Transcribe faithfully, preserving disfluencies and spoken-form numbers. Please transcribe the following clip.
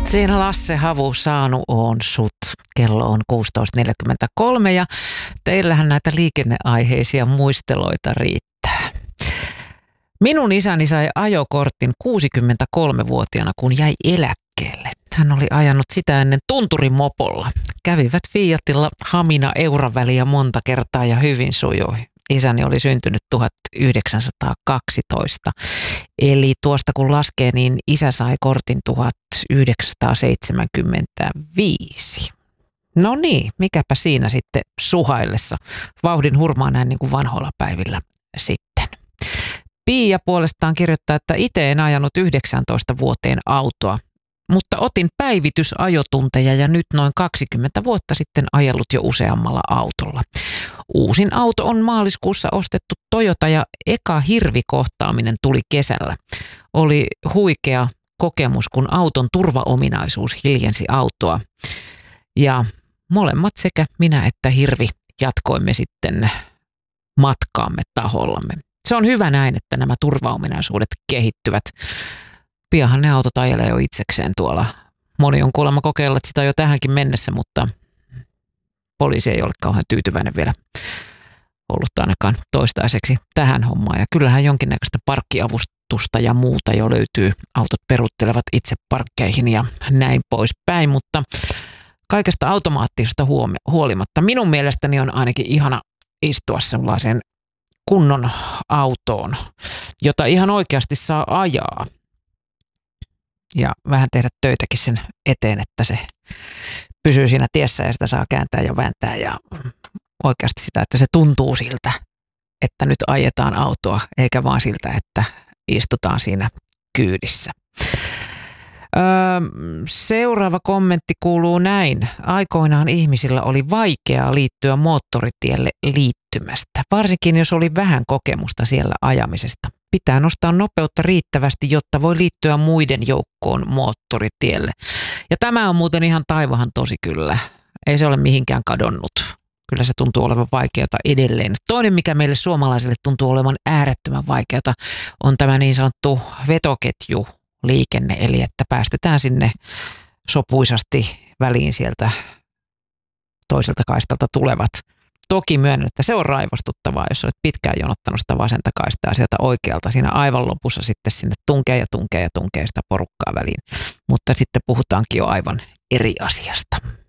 Siinä Lasse Havu saanu on sut. Kello on kuusitoista neljäkymmentäkolme ja teillähän näitä liikenneaiheisia muisteloita riittää. Minun isäni sai ajokortin kuusikymmentäkolmevuotiaana, kun jäi eläkkeelle. Hän oli ajanut sitä ennen tunturimopolla. Kävivät Fiatilla Hamina Euraväliä monta kertaa ja hyvin sujui. Isäni oli syntynyt tuhatyhdeksänsataakaksitoista. Eli tuosta kun laskee, niin isä sai kortin tuhatyhdeksänsataaseitsemänkymmentäviisi. No niin, mikäpä siinä sitten suhaillessa. Vauhdin hurmaa näin niin kuin vanhoilla päivillä sitten. Pia puolestaan kirjoittaa, että itse en ajanut yhdeksäntoista vuoteen autoa, mutta otin päivitysajotunteja ja nyt noin kaksikymmentä vuotta sitten ajellut jo useammalla autolla. Uusin auto on maaliskuussa ostettu Toyota ja eka hirvikohtaaminen tuli kesällä. Oli huikea kokemus, kun auton turvaominaisuus hiljensi autoa. Ja molemmat sekä minä että hirvi jatkoimme sitten matkaamme tahollamme. Se on hyvä näin, että nämä turvaominaisuudet kehittyvät. Pianhan ne autot ajelee jo itsekseen tuolla. Moni on kuulemma kokeillut sitä jo tähänkin mennessä, mutta poliisi ei ole kauhean tyytyväinen vielä ollut ainakaan toistaiseksi tähän hommaan. Ja kyllähän jonkinnäköistä parkkiavustusta ja muuta jo löytyy. Autot peruuttelevat itse parkkeihin ja näin poispäin, mutta kaikesta automaattisesta huolimatta minun mielestäni on ainakin ihana istua sellaiseen kunnon autoon, jota ihan oikeasti saa ajaa. Ja vähän tehdä töitäkin sen eteen, että se pysyy siinä tiessä ja sitä saa kääntää ja vääntää ja oikeasti sitä, että se tuntuu siltä, että nyt ajetaan autoa, eikä vaan siltä, että istutaan siinä kyydissä. Öö, seuraava kommentti kuuluu näin. Aikoinaan ihmisillä oli vaikeaa liittyä moottoritielle liittymästä, varsinkin jos oli vähän kokemusta siellä ajamisesta. Pitää nostaa nopeutta riittävästi, jotta voi liittyä muiden joukkoon moottoritielle. Ja tämä on muuten ihan taivahan tosi kyllä. Ei se ole mihinkään kadonnut. Kyllä se tuntuu olevan vaikeata edelleen. Toinen, mikä meille suomalaisille tuntuu olevan äärettömän vaikeata, on tämä niin sanottu vetoketjuliikenne. Eli että päästetään sinne sopuisasti väliin sieltä toiselta kaistalta tulevat. Toki myönnän, että se on raivostuttavaa, jos olet pitkään jonottanut sitä vasenta kaistaa sieltä oikealta. Siinä aivan lopussa sitten sinne tunkee ja tunkee ja tunkee sitä porukkaa väliin. Mutta sitten puhutaankin jo aivan eri asiasta.